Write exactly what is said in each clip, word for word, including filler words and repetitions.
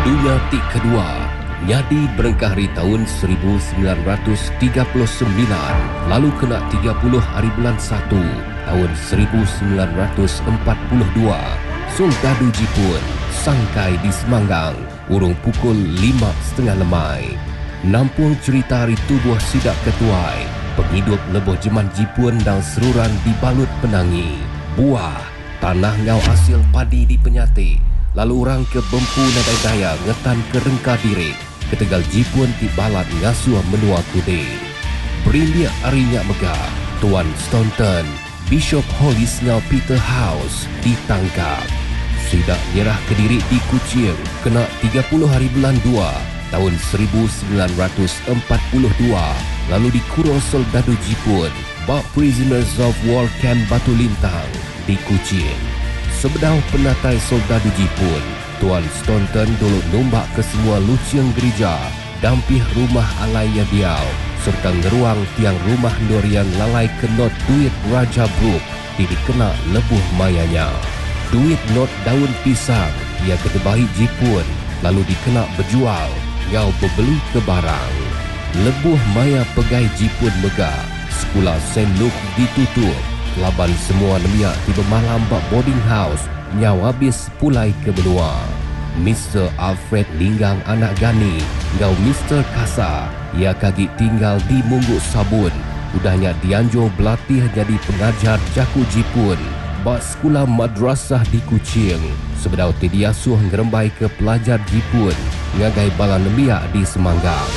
Dunia Tik Kedua nyadi berengkah hari tahun seribu sembilan ratus tiga puluh sembilan, lalu kena tiga puluh hari bulan satu tahun seribu sembilan ratus empat puluh dua. Soldadu Jipun sangkai di Semanggang urung pukul lima setengah lemai. Nampung cerita hari tubuh sidak ketuai, penghidup leboh jeman Jipun dan seruran dibalut penangi. Buah, tanah ngau hasil padi di Penyati, lalu orang ke Bempu Nadai Daya ngetan ke Rengka Diri, ketegal Jipun di balat ngasuh menua kude. Berindia arinya megah, Tuan Staunton, Bishop Hollis ngau Peter House ditangkap. Sidak nyerah ke diri di Kuching, kena tiga puluh hari bulan dua tahun seribu sembilan ratus empat puluh dua, lalu dikurung soldadu Jipun bak Prisoners of War Camp Batu Lintang di Kuching. Sebedau penatai soldadu Jipun, Tuan Staunton dulu nombak ke semua luciang gereja, dampih rumah alai Yadiau, serta ngeruang tiang rumah Noriang lalai kenot duit Raja Brook di dikena lebuh mayanya. Duit not daun pisang ia ketebahi Jipun, lalu dikena berjual, ngau berbeli ke barang. Lebuh maya pegai Jipun megah, sekolah Saint Luke ditutup, laban semua nemiak tiba malam bak boarding house, nyau habis pulai ke benua. Mister Alfred Linggang anak Gani, ngau Mister Kasa, ia kaki tinggal di Mungguk Sabun, udahnya dianjur berlatih jadi pengajar jaku Jipun bak sekolah madrasah di Kuching. Sebedau tidiasuh ngerembai ke pelajar Jipun ngagai bala nemiak di Semanggang.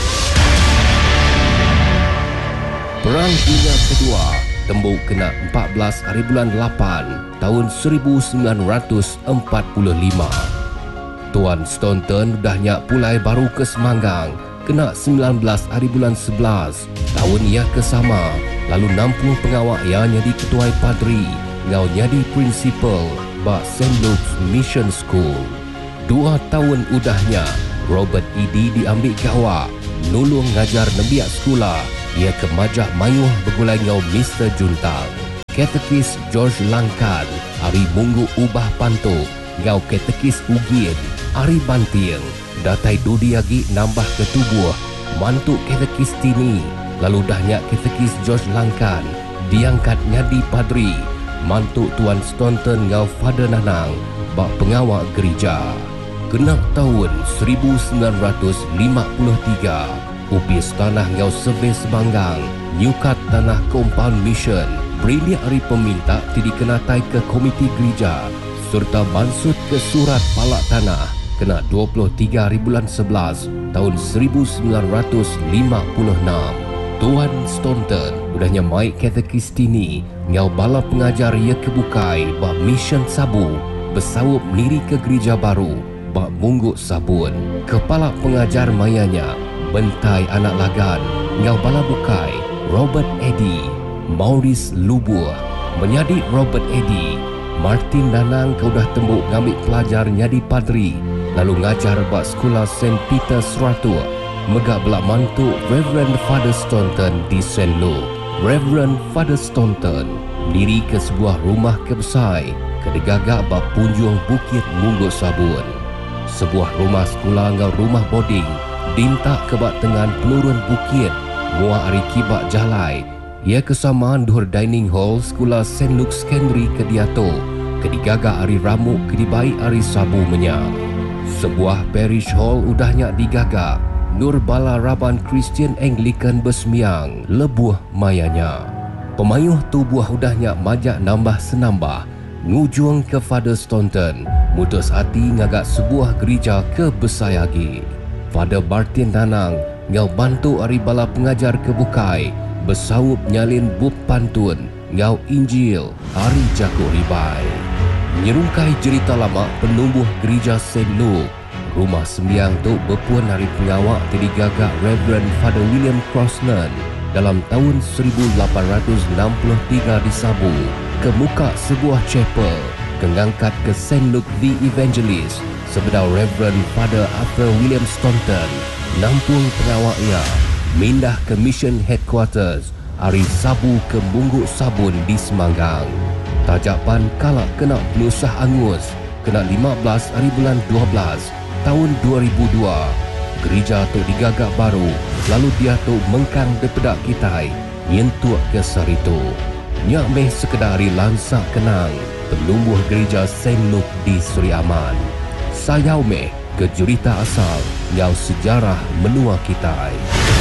Perang Dunia Kedua tembuk kena empat belas hari bulan lapan tahun seribu sembilan ratus empat puluh lima. Tuan Staunton udahnya pulai baru ke Semanggang, kena sembilan belas hari bulan sebelas tahun ia kesama, lalu nampung pengawak ia jadi ketuai padri, ngau jadi prinsipal bak Saint Luke's Mission School. Dua tahun udahnya Robert Eddy diambil gawak, nulung ngajar nembiak sekolah. Ia ke Majah Mayuh bergulai ngau Mister Juntal. Katekis George Langkan, Ari Munggu Ubah Pantuk, ngau Katekis Ugin, Ari Banting. Datai Dudi lagi nambah ke tubuh, mantuk Katekis Tini. Lalu dahnya Katekis George Langkan diangkat nyadi padri, mantuk Tuan Staunton ngau Father Nanang, bak pengawal gereja. Kena tahun seribu sembilan ratus lima puluh tiga, upis tanah ngau Survey Semanggang, nyukat tanah Compound Mission, berilia hari peminta tidak kenatai ke komiti gereja, serta mansut ke surat palak tanah, kena dua puluh tiga hari bulan sebelas tahun seribu sembilan ratus lima puluh enam. Tuan Staunton udahnya maik katekis Tini, ngau bala pengajar ia kebukai bak Mission Sabu, bersawup niri ke gereja baru, bak Mungguk Sabun. Kepala pengajar mayanya, bentai anak lagan, ngau bala bukai, Robert Eddy, Maurice Lubuh. Menyadi Robert Eddy, Martin Nanang kau dah tembuk ngambil pelajar nyadi padri, lalu ngajar bak sekolah Saint Peter Seratu. Megak belak mantuk Reverend Father Staunton di Saint Luke. Reverend Father Staunton diri ke sebuah rumah kebesai kedegagak bak punjung Bukit Mungguk Sabun. Sebuah rumah sekolah ngau rumah boarding dintak ke bak tengan penurun bukit, muak ari kibak jalai. Ia kesamaan duhur dining hall sekolah Saint Luke Secondary ke Diato, kedigagak ari ramuk kedibai ari Sabu menyang. Sebuah parish hall udahnya digagak, Nur Bala Raban Christian Anglican Besmiang, lebuh mayanya. Pemayuh tubuh udahnya majak nambah senambah, ngujung ke Father Staunton, mutus hati ngagak sebuah gereja ke Besayagi. Father Martin Nanang ngau bantu ari bala pengajar kebukai, bersawup nyalin bub pantun, ngau Injil, ari jago ribai. Nyerungkai cerita lama penumbuh gereja Saint Luke, rumah sembiang tu berpuan hari pengawak terdigagak Reverend Father William Crosland dalam tahun seribu lapan ratus enam puluh tiga di Sabu, ke muka sebuah chapel, kengangkat ke Saint Luke the Evangelist. Sebedau Reverend Father Arthur William Staunton, nampung pengawak ia, mindah ke Mission Headquarters, hari Sabu ke Mungguk Sabun di Semanggang. Tajapan kalak kena pelusah angus, kena lima belas hari bulan dua belas tahun dua ribu dua, gereja tu digagak baru, lalu dia tu mengkang depedak kitai, nyentuak ke saritu. Nyak meh sekedar hari lansak kenang, penumbuh gereja Saint Luke di Suri Aman. Sayau meh ke jurita asal, nyau sejarah menua kitai.